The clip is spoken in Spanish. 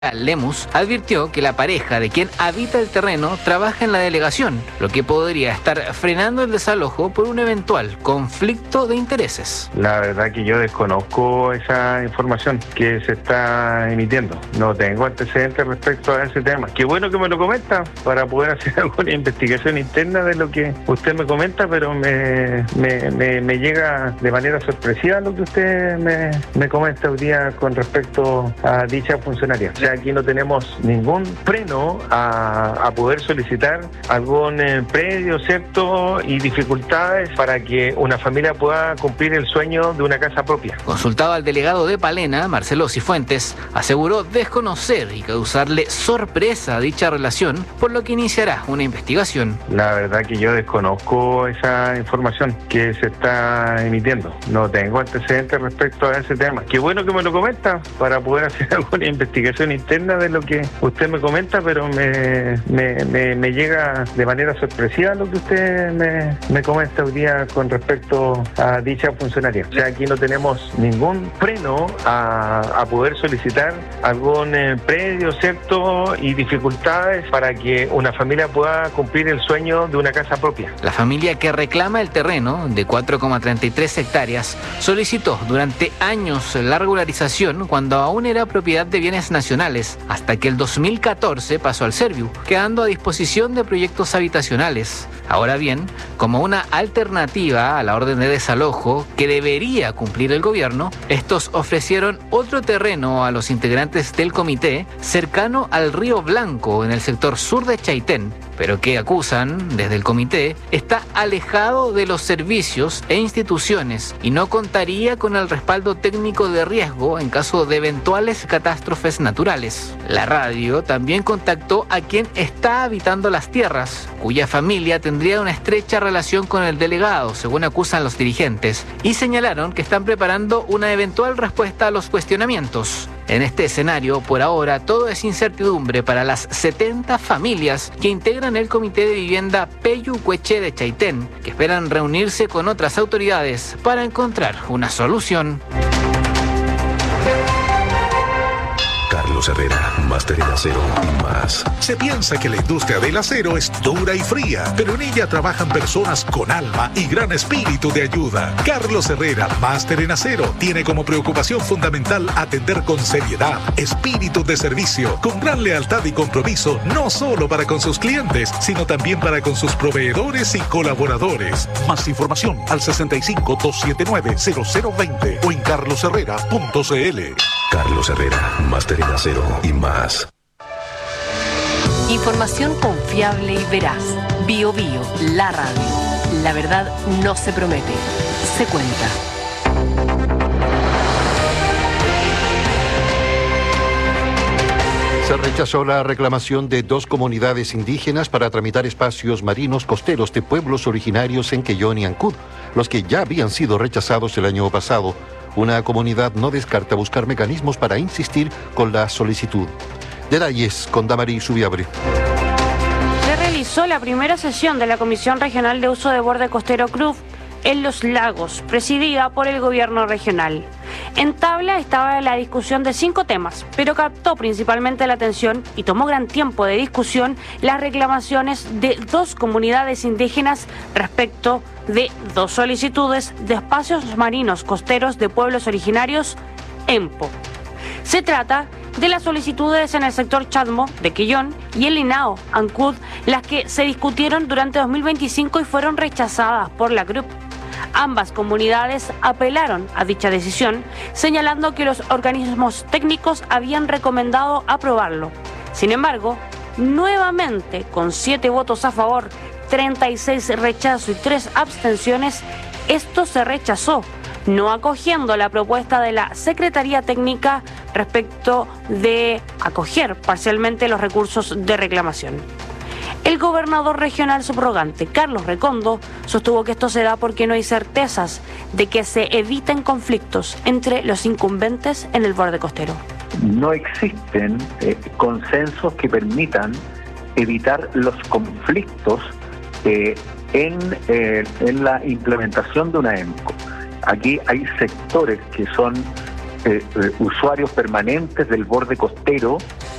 Lemus advirtió que la pareja de quien habita el terreno trabaja en la delegación, lo que podría estar frenando el desalojo por un eventual conflicto de intereses. La verdad que yo desconozco esa información que se está emitiendo. No tengo antecedentes respecto a ese tema. Qué bueno que me lo comenta para poder hacer alguna investigación interna de lo que usted me comenta, pero me llega de manera sorpresiva lo que usted me comenta hoy día con respecto a dicha funcionaria. O sea, aquí no tenemos ningún freno a poder solicitar algún predio, ¿cierto? Y dificultades para que una familia pueda cumplir el sueño de una casa propia. Consultado al delegado de Palena, Marcelo Cifuentes, aseguró desconocer y causarle sorpresa a dicha relación, por lo que iniciará una investigación. La verdad que yo desconozco esa información que se está emitiendo. No tengo antecedentes respecto a ese tema. Qué bueno que me lo comenta para poder hacer alguna investigación interna de lo que usted me comenta, pero me llega de manera sorpresiva lo que usted me comenta hoy día con respecto a dicha funcionaria. O sea, aquí no tenemos ningún freno a poder solicitar algún predio, ¿cierto? Y dificultades para que una familia pueda cumplir el sueño de una casa propia. La familia que reclama el terreno de 4,33 hectáreas solicitó durante años la regularización cuando aún era propiedad de bienes nacionales, hasta que el 2014 pasó al Serviu, quedando a disposición de proyectos habitacionales. Ahora bien, como una alternativa a la orden de desalojo que debería cumplir el gobierno, estos ofrecieron otro terreno a los integrantes del comité cercano al Río Blanco en el sector sur de Chaitén, pero que acusan desde el comité está alejado de los servicios e instituciones y no contaría con el respaldo técnico de riesgo en caso de eventuales catástrofes naturales. La radio también contactó a quien está habitando las tierras, cuya familia tendría una estrecha relación con el delegado, según acusan los dirigentes, y señalaron que están preparando una eventual respuesta a los cuestionamientos. En este escenario, por ahora, todo es incertidumbre para las 70 familias que integran el Comité de Vivienda Peyucueche de Chaitén, que esperan reunirse con otras autoridades para encontrar una solución. Carlos Herrera, máster en acero y más. Se piensa que la industria del acero es dura y fría, pero en ella trabajan personas con alma y gran espíritu de ayuda. Carlos Herrera, máster en acero, tiene como preocupación fundamental atender con seriedad, espíritu de servicio, con gran lealtad y compromiso, no solo para con sus clientes, sino también para con sus proveedores y colaboradores. Más información al 65-279-0020 o en carlosherrera.cl. Carlos Herrera, máster en acero y más. Información confiable y veraz. Bio Bio, la radio. La verdad no se promete, se cuenta. Se rechazó la reclamación de 2 comunidades indígenas para tramitar espacios marinos costeros de pueblos originarios en Quellón y Ancud, los que ya habían sido rechazados el año pasado. Una comunidad no descarta buscar mecanismos para insistir con la solicitud. Detalles con Damaris Subiabre. Se realizó la primera sesión de la Comisión Regional de Uso de Borde Costero CRUB en Los Lagos, presidida por el gobierno regional. En tabla estaba la discusión de 5 temas, pero captó principalmente la atención y tomó gran tiempo de discusión las reclamaciones de 2 comunidades indígenas respecto de 2 solicitudes de espacios marinos costeros de pueblos originarios EMPO. Se trata de las solicitudes en el sector Chadmo de Quellón y el Inao, Ancud, las que se discutieron durante 2025 y fueron rechazadas por la CRUB. Ambas comunidades apelaron a dicha decisión, señalando que los organismos técnicos habían recomendado aprobarlo. Sin embargo, nuevamente, con 7 votos a favor, 36 rechazos y 3 abstenciones, esto se rechazó, no acogiendo la propuesta de la Secretaría Técnica respecto de acoger parcialmente los recursos de reclamación. El gobernador regional subrogante, Carlos Recondo, sostuvo que esto se da porque no hay certezas de que se eviten conflictos entre los incumbentes en el borde costero. No existen consensos que permitan evitar los conflictos en la implementación de una EMCO. Aquí hay sectores que son usuarios permanentes del borde costero